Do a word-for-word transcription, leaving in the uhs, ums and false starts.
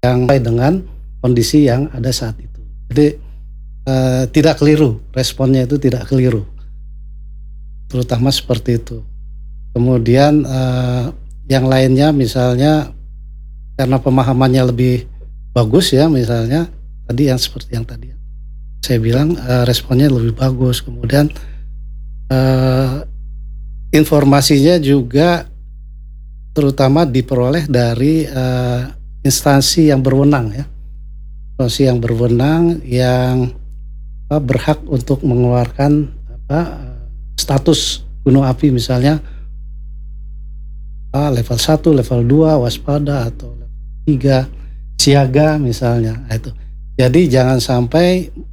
yang sesuai dengan kondisi yang ada saat itu. Jadi eh, tidak keliru, responnya itu tidak keliru, terutama seperti itu. Kemudian eh, yang lainnya misalnya karena pemahamannya lebih bagus ya, misalnya tadi yang seperti yang tadi saya bilang eh, responnya lebih bagus. Kemudian eh, informasinya juga terutama diperoleh dari eh, instansi yang berwenang ya, instansi yang berwenang yang apa, berhak untuk mengeluarkan apa, status gunung api misalnya ah, level satu, level dua waspada atau level tiga siaga misalnya. Nah, itu. Jadi jangan sampai